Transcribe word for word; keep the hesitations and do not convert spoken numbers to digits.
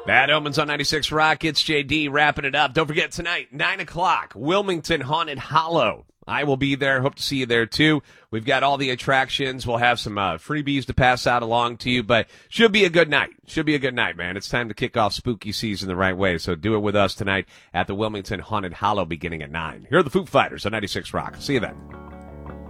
Bad Omens on ninety-six Rock. It's J D wrapping it up. Don't forget tonight, nine o'clock, Wilmington Haunted Hollow. I will be there. Hope to see you there, too. We've got all the attractions. We'll have some uh, freebies to pass out along to you, but should be a good night. Should be a good night, man. It's time to kick off spooky season the right way, so do it with us tonight at the Wilmington Haunted Hollow beginning at nine. Here are the Foo Fighters on ninety-six Rock. See you then.